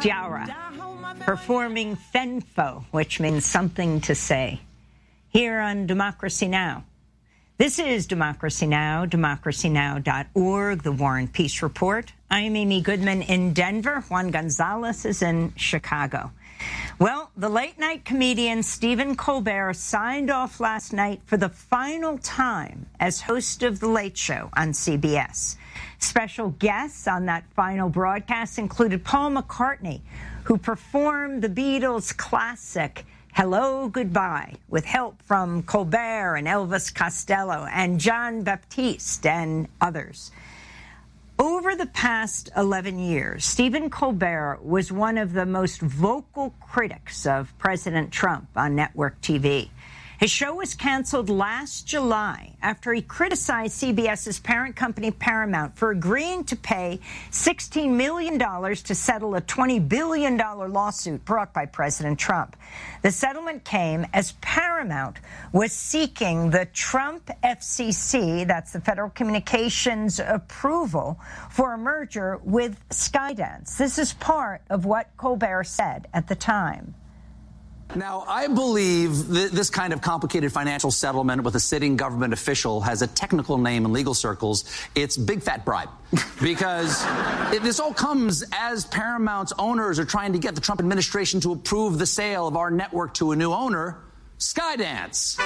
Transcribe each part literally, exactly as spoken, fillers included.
Ciara, performing Fenfo, which means something to say, here on Democracy Now! This is Democracy Now!, democracy now dot org, the War and Peace Report. I'm Amy Goodman in Denver. Juan Gonzalez is in Chicago. Well, the late-night comedian Stephen Colbert signed off last night for the final time as host of The Late Show on C B S. Special guests on that final broadcast included Paul McCartney, who performed the Beatles' classic Hello, Goodbye, with help from Colbert and Elvis Costello and John Baptiste and others. Over the past eleven years, Stephen Colbert was one of the most vocal critics of President Trump on network T V. His show was canceled last July after he criticized CBS's parent company Paramount for agreeing to pay sixteen million dollars to settle a twenty billion dollars lawsuit brought by President Trump. The settlement came as Paramount was seeking the Trump F C C, that's the Federal Communications approval, for a merger with Skydance. This is part of what Colbert said at the time. Now, I believe that this kind of complicated financial settlement with a sitting government official has a technical name in legal circles. It's big fat bribe. Because it, this all comes as Paramount's owners are trying to get the Trump administration to approve the sale of our network to a new owner, Skydance.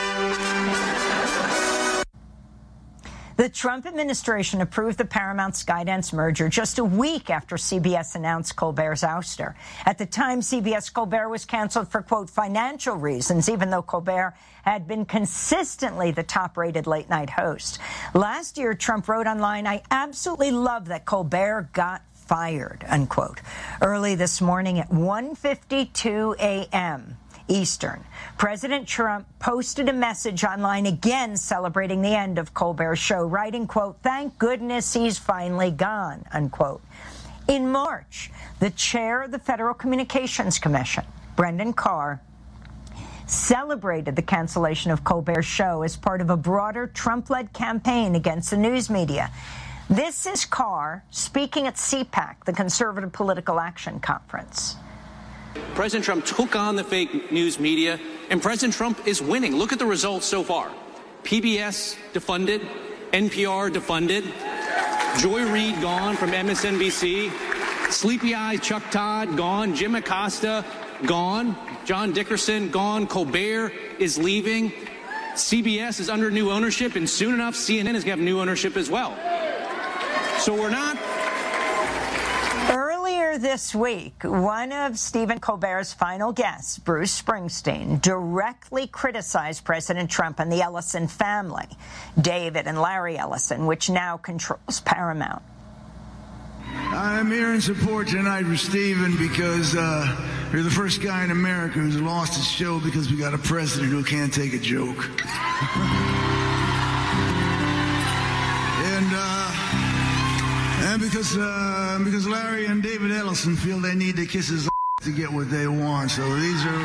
The Trump administration approved the Paramount-Skydance merger just a week after C B S announced Colbert's ouster. At the time, C B S Colbert was canceled for, quote, financial reasons, even though Colbert had been consistently the top-rated late-night host. Last year, Trump wrote online, "I absolutely love that Colbert got fired," unquote. Early this morning at one fifty-two a m Eastern, President Trump posted a message online again celebrating the end of Colbert's show, writing, quote, "Thank goodness he's finally gone," unquote. In March, the chair of the Federal Communications Commission, Brendan Carr, celebrated the cancellation of Colbert's show as part of a broader Trump-led campaign against the news media. This is Carr speaking at C PAC, the Conservative Political Action Conference. President Trump took on the fake news media, and President Trump is winning. Look at the results so far. P B S defunded, N P R defunded, Joy Reid gone from M S N B C, Sleepy Eyes Chuck Todd gone, Jim Acosta gone, John Dickerson gone, Colbert is leaving, C B S is under new ownership, and soon enough C N N is going to have new ownership as well. So we're not... Earlier this week, one of Stephen Colbert's final guests, Bruce Springsteen, directly criticized President Trump and the Ellison family, David and Larry Ellison, which now controls Paramount. I'm here in support tonight for Stephen because uh, you're the first guy in America who's lost his show because we got a president who can't take a joke. and, uh... And because uh, because Larry and David Ellison feel they need to kiss his to get what they want. So these are...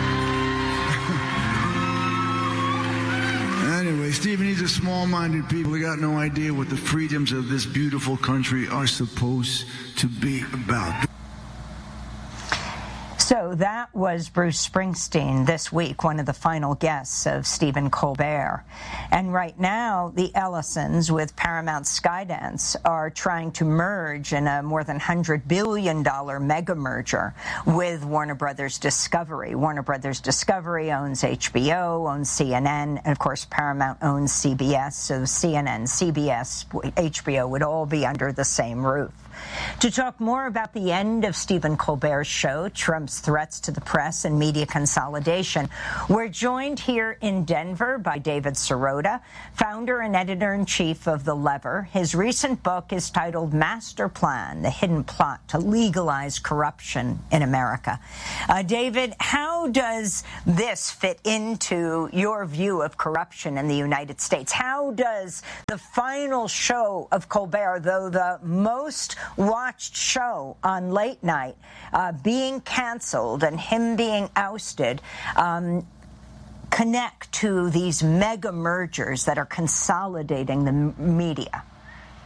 Uh... anyway, Stephen, these are small-minded people. They got no idea what the freedoms of this beautiful country are supposed to be about. So that was Bruce Springsteen this week, one of the final guests of Stephen Colbert. And right now, the Ellisons with Paramount Skydance are trying to merge in a more than one hundred billion dollars mega merger with Warner Brothers Discovery. Warner Brothers Discovery owns H B O, owns C N N, and of course Paramount owns C B S. So C N N, C B S, H B O would all be under the same roof. To talk more about the end of Stephen Colbert's show, Trump's threats to the press and media consolidation, we're joined here in Denver by David Sirota, founder and editor-in-chief of The Lever. His recent book is titled Master Plan, The Hidden Plot to Legalize Corruption in America. Uh, David, how does this fit into your view of corruption in the United States? How does the final show of Colbert, though the most watched show on late night, uh, being canceled and him being ousted, um, connect to these mega mergers that are consolidating the media?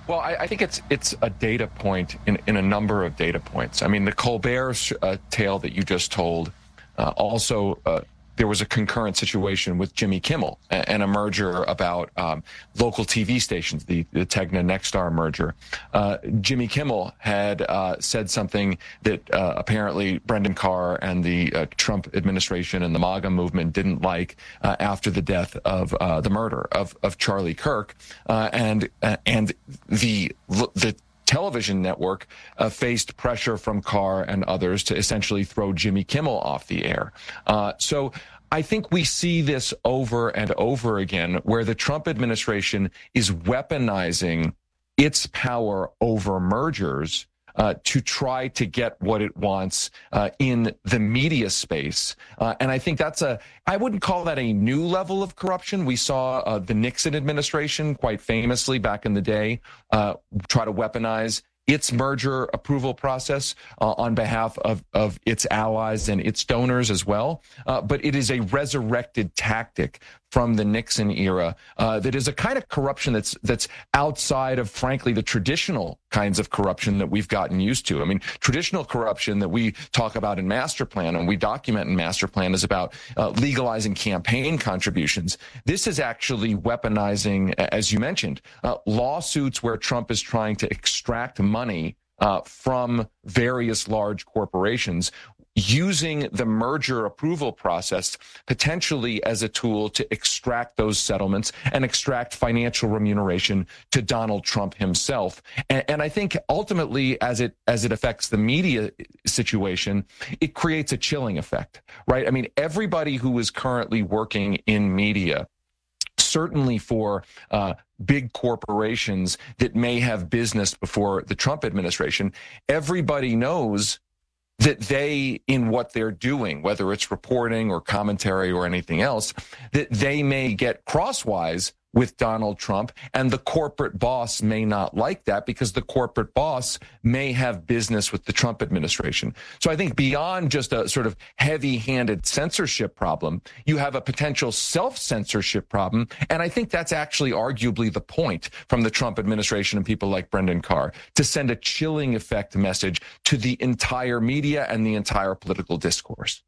Well, I, I think it's it's a data point in, in a number of data points. I mean, the Colbert uh, tale that you just told uh, also uh, there was a concurrent situation with Jimmy Kimmel and a merger about um, local T V stations, the, the Tegna-Nexstar merger. Uh, Jimmy Kimmel had uh, said something that uh, apparently Brendan Carr and the uh, Trump administration and the MAGA movement didn't like uh, after the death of uh, the murder of, of Charlie Kirk. Uh, and uh, and the the television network uh, faced pressure from Carr and others to essentially throw Jimmy Kimmel off the air. Uh, so I think we see this over and over again, where the Trump administration is weaponizing its power over mergers uh, to try to get what it wants uh, in the media space. Uh, and I think that's a, I wouldn't call that a new level of corruption. We saw uh, the Nixon administration quite famously back in the day uh, try to weaponize its merger approval process uh, on behalf of, of its allies and its donors as well. Uh, but it is a resurrected tactic from the Nixon era uh, that is a kind of corruption that's that's outside of, frankly, the traditional kinds of corruption that we've gotten used to. I mean, traditional corruption that we talk about in Master Plan and we document in Master Plan is about uh, legalizing campaign contributions. This is actually weaponizing, as you mentioned, uh, lawsuits where Trump is trying to extract money uh, from various large corporations, using the merger approval process potentially as a tool to extract those settlements and extract financial remuneration to Donald Trump himself. And, and I think ultimately, as it as it affects the media situation, it creates a chilling effect, right? I mean, everybody who is currently working in media, certainly for uh, big corporations that may have business before the Trump administration, everybody knows that they, in what they're doing, whether it's reporting or commentary or anything else, that they may get crosswise with Donald Trump, and the corporate boss may not like that because the corporate boss may have business with the Trump administration. So I think beyond just a sort of heavy-handed censorship problem, you have a potential self-censorship problem, and I think that's actually arguably the point from the Trump administration and people like Brendan Carr, to send a chilling effect message to the entire media and the entire political discourse.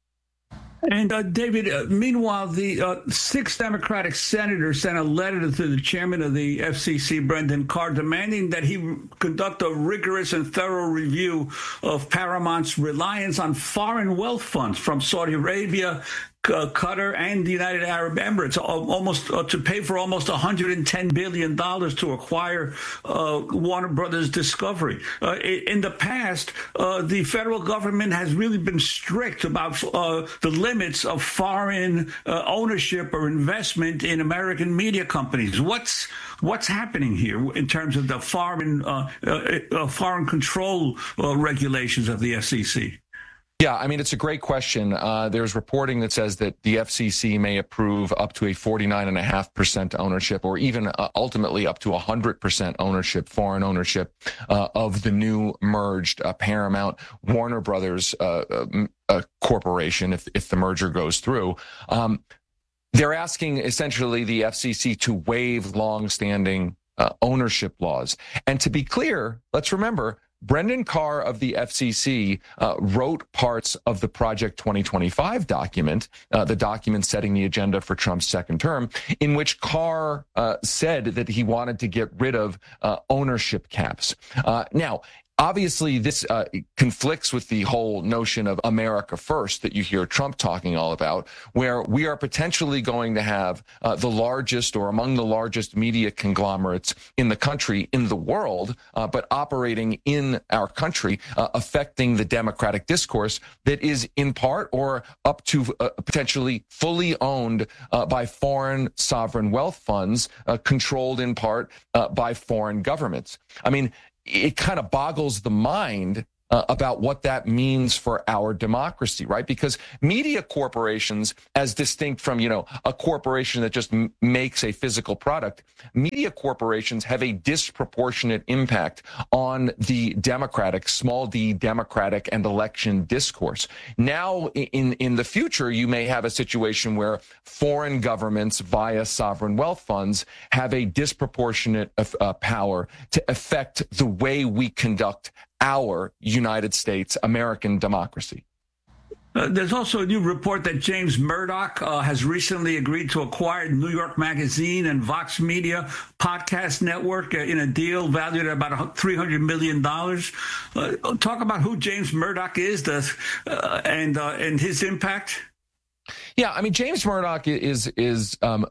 And uh, David, uh, meanwhile, the uh, six Democratic senators sent a letter to the chairman of the F C C, Brendan Carr, demanding that he conduct a rigorous and thorough review of Paramount's reliance on foreign wealth funds from Saudi Arabia, Uh, Qatar, and the United Arab Emirates, uh, almost uh, to pay for almost one hundred ten billion dollars to acquire uh, Warner Brothers Discovery. Uh, in the past, uh, the federal government has really been strict about uh, the limits of foreign uh, ownership or investment in American media companies. What's what's happening here in terms of the foreign uh, uh, uh, foreign control uh, regulations of the F C C? Yeah, I mean, it's a great question. Uh, there's reporting that says that the F C C may approve up to a forty-nine point five percent ownership, or even uh, ultimately up to one hundred percent ownership, foreign ownership uh, of the new merged uh, Paramount Warner Brothers uh, uh, corporation if, if the merger goes through. Um, they're asking essentially the F C C to waive longstanding uh, ownership laws. And to be clear, let's remember, Brendan Carr of the F C C uh, wrote parts of the Project twenty twenty-five document, uh, the document setting the agenda for Trump's second term, in which Carr uh, said that he wanted to get rid of uh, ownership caps. Uh, now, obviously, this uh, conflicts with the whole notion of America First that you hear Trump talking all about, where we are potentially going to have uh, the largest or among the largest media conglomerates in the country, in the world, uh, but operating in our country, uh, affecting the democratic discourse that is in part or up to uh, potentially fully owned uh, by foreign sovereign wealth funds, uh, controlled in part uh, by foreign governments. I mean, it kind of boggles the mind uh, about what that means for our democracy, right? Because media corporations, as distinct from, you know, a corporation that just m- makes a physical product, media corporations have a disproportionate impact on the democratic, small d democratic and election discourse. Now, in, in the future, you may have a situation where foreign governments via sovereign wealth funds have a disproportionate uh, power to affect the way we conduct our United States, American democracy. Uh, there's also a new report that James Murdoch uh, has recently agreed to acquire New York Magazine and Vox Media podcast network uh, in a deal valued at about three hundred million dollars. Uh, talk about who James Murdoch is the, uh, and uh, and his impact. Yeah, I mean, James Murdoch is, is um,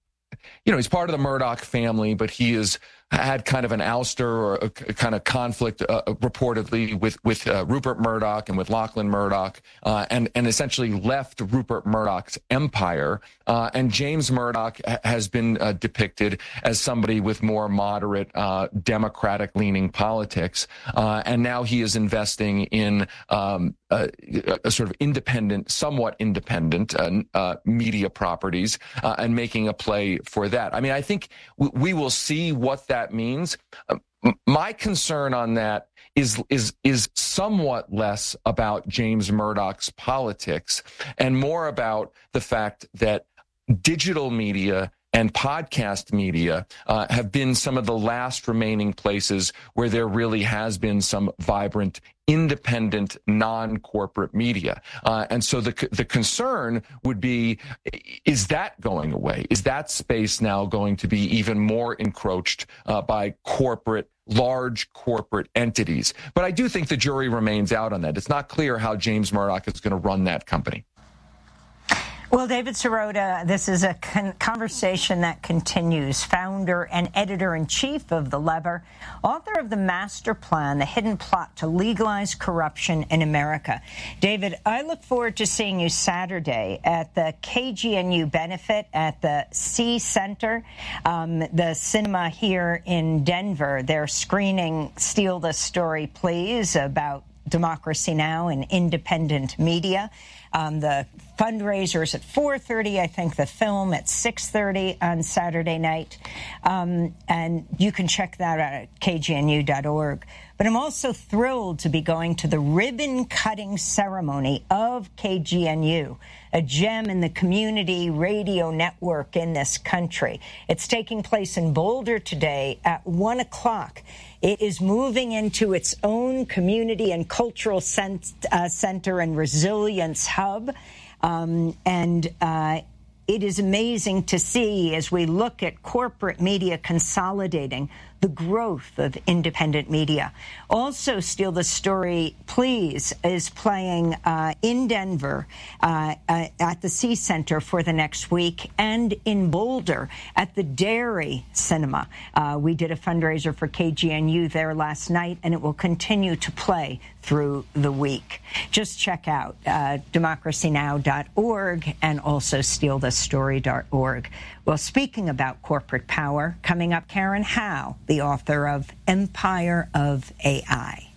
you know, he's part of the Murdoch family, but he is had kind of an ouster or a, a kind of conflict uh, reportedly with with uh, Rupert Murdoch and with Lachlan Murdoch, uh, and and essentially left Rupert Murdoch's empire. Uh, and James Murdoch ha- has been uh, depicted as somebody with more moderate, uh, democratic-leaning politics, uh, and now he is investing in um, a, a sort of independent, somewhat independent uh, uh, media properties uh, and making a play for that. I mean, I think w- we will see what that means. Uh, my concern on that is is is somewhat less about James Murdoch's politics and more about the fact that digital media and podcast media uh, have been some of the last remaining places where there really has been some vibrant, independent, non-corporate media. Uh, and so the the concern would be, is that going away? Is that space now going to be even more encroached uh, by corporate, large corporate entities? But I do think the jury remains out on that. It's not clear how James Murdoch is going to run that company. Well, David Sirota, this is a con- conversation that continues. Founder and editor-in-chief of The Lever, author of The Master Plan, The Hidden Plot to Legalize Corruption in America. David, I look forward to seeing you Saturday at the K G N U benefit at the C Center, um, the cinema here in Denver. They're screening Steal the Story, Please, about Democracy Now! And independent media. Um, the fundraiser is at four thirty, I think the film at six thirty on Saturday night. Um, and you can check that out at K G N U dot org. But I'm also thrilled to be going to the ribbon-cutting ceremony of K G N U, a gem in the community radio network in this country. It's taking place in Boulder today at one o'clock. It is moving into its own community and cultural cent- uh, center and resilience hub. Um, and uh, it is amazing to see, as we look at corporate media consolidating, the growth of independent media. Also, Steal the Story, Please, is playing uh, in Denver uh, uh, at the C Center for the next week, and in Boulder at the Dairy Cinema. Uh, we did a fundraiser for K G N U there last night, and it will continue to play through the week. Just check out uh, democracy now dot org and also steal the story dot org. Well, speaking about corporate power, coming up, Karen Howe, the author of Empire of A I.